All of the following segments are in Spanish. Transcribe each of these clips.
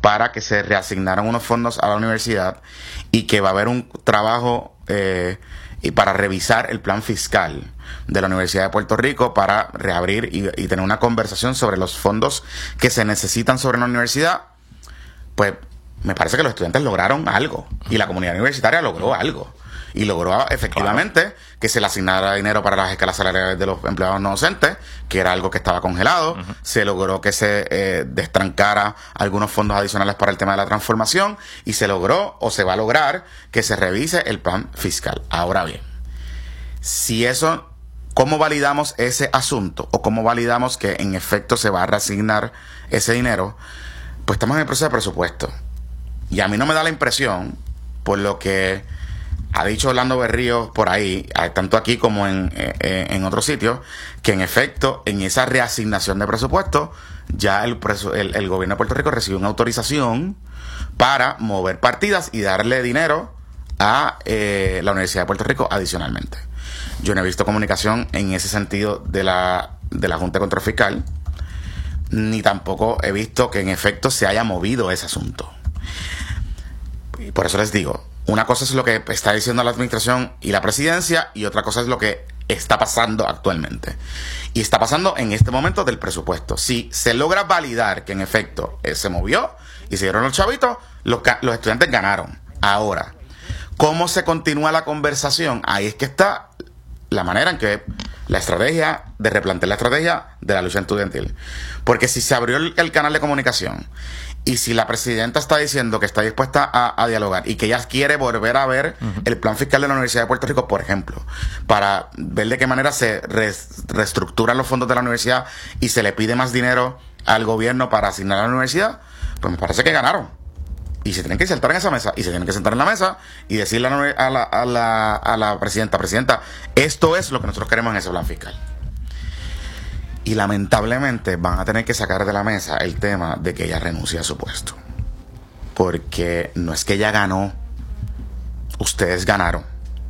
para que se reasignaran unos fondos a la universidad y que va a haber un trabajo y para revisar el plan fiscal de la Universidad de Puerto Rico para reabrir y tener una conversación sobre los fondos que se necesitan sobre la universidad. Pues me parece que los estudiantes lograron algo y la comunidad universitaria logró algo. Y logró efectivamente que se le asignara dinero para las escalas salariales de los empleados no docentes, que era algo que estaba congelado. Se logró que se destrancara algunos fondos adicionales para el tema de la transformación y se logró o se va a lograr que se revise el plan fiscal. Ahora bien, si eso, ¿cómo validamos ese asunto? ¿O cómo validamos que en efecto se va a reasignar ese dinero? Pues estamos en el proceso de presupuesto. Y a mí no me da la impresión, por lo que ha dicho Orlando Berríos por ahí, tanto aquí como en otros sitios, que en efecto, en esa reasignación de presupuesto, ya el gobierno de Puerto Rico recibió una autorización para mover partidas y darle dinero a la Universidad de Puerto Rico adicionalmente. Yo no he visto comunicación en ese sentido de la Junta de Control Fiscal, ni tampoco he visto que en efecto se haya movido ese asunto. Y por eso les digo, una cosa es lo que está diciendo la administración y la presidencia y otra cosa es lo que está pasando actualmente. Y está pasando en este momento del presupuesto. Si se logra validar que en efecto se movió y se dieron los chavitos, los estudiantes ganaron. Ahora, ¿cómo se continúa la conversación? Ahí es que está la manera en que la estrategia, de replantear la estrategia de la lucha estudiantil. Porque si se abrió el canal de comunicación y si la presidenta está diciendo que está dispuesta a dialogar y que ella quiere volver a ver el plan fiscal de la Universidad de Puerto Rico, por ejemplo, para ver de qué manera se reestructuran los fondos de la universidad y se le pide más dinero al gobierno para asignar a la universidad, pues me parece que ganaron. Y se tienen que sentar en esa mesa, y se tienen que sentar en la mesa y decirle a la presidenta, esto es lo que nosotros queremos en ese plan fiscal. Y lamentablemente van a tener que sacar de la mesa el tema de que ella renuncie a su puesto. Porque no es que ella ganó, ustedes ganaron.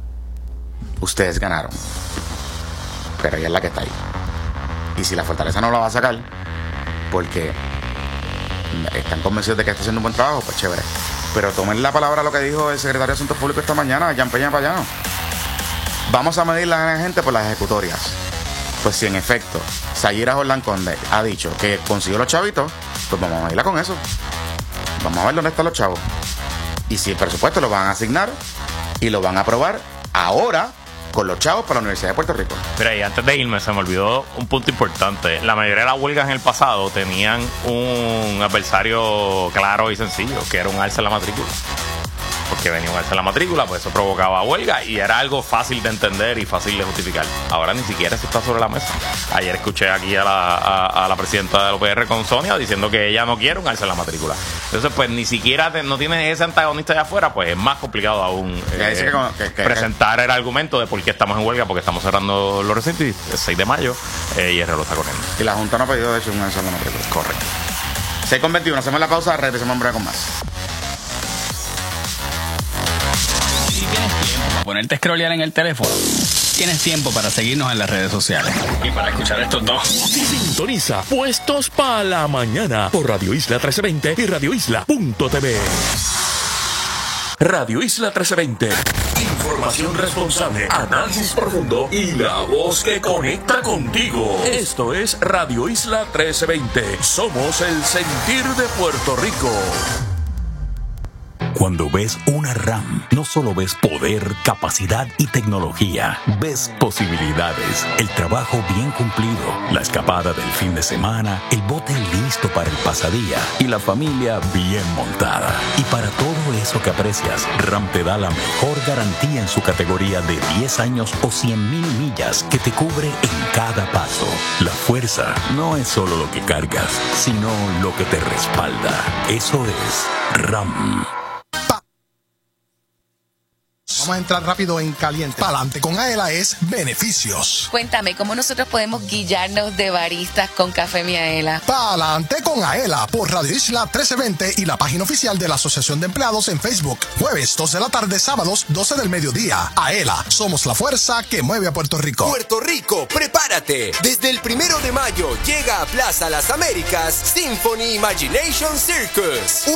Ustedes ganaron. Pero ella es la que está ahí. Y si la Fortaleza no la va a sacar, porque están convencidos de que está haciendo un buen trabajo, pues chévere. Pero tomen la palabra lo que dijo el secretario de Asuntos Públicos esta mañana, Jan Peña Payano. Vamos a medir a la gente por las ejecutorias. Pues si en efecto Sayira Jordán Conde ha dicho que consiguió los chavitos, pues vamos a medirla con eso. Vamos a ver dónde están los chavos. Y si el presupuesto lo van a asignar y lo van a aprobar ahora con los chavos para la Universidad de Puerto Rico. Mira, y antes de irme se me olvidó un punto importante. La mayoría de las huelgas en el pasado tenían un adversario claro y sencillo, que era un alza en la matrícula. Porque venía un alza en la matrícula, pues eso provocaba huelga y era algo fácil de entender y fácil de justificar. Ahora ni siquiera eso está sobre la mesa. Ayer escuché aquí a la presidenta de la UPR con Sonia diciendo que ella no quiere un alza en la matrícula. Entonces, pues ni siquiera no tiene ese antagonista allá afuera, pues es más complicado aún presentar el argumento de por qué estamos en huelga, porque estamos cerrando los recintos el 6 de mayo y el reloj está corriendo. Y la Junta no ha pedido de hecho un alza en la matrícula. Correcto. 6:21, hacemos la pausa, regresamos en breve con más. Tienes tiempo para ponerte a scrollear en el teléfono. Tienes tiempo para seguirnos en las redes sociales. Y para escuchar estos dos. Sintoniza Puestos para la Mañana por Radio Isla 1320 y radioisla.tv. Radio Isla 1320. Información responsable, análisis profundo y la voz que conecta contigo. Esto es Radio Isla 1320. Somos el sentir de Puerto Rico. Cuando ves una RAM, no solo ves poder, capacidad y tecnología, ves posibilidades, el trabajo bien cumplido, la escapada del fin de semana, el bote listo para el pasadía y la familia bien montada. Y para todo eso que aprecias, RAM te da la mejor garantía en su categoría de 10 años o 100,000 millas que te cubre en cada paso. La fuerza no es solo lo que cargas, sino lo que te respalda. Eso es RAM. Vamos a entrar rápido en caliente. Pa'lante con Aela es beneficios. Cuéntame, ¿cómo nosotros podemos guillarnos de baristas con Café Miaela? Pa'lante con Aela por Radio Isla 1320 y la página oficial de la Asociación de Empleados en Facebook. Jueves 2 de la tarde, sábados 12 del mediodía. Aela, somos la fuerza que mueve a Puerto Rico. Puerto Rico, prepárate. Desde el 1 de mayo llega a Plaza Las Américas Symphony Imagination Circus.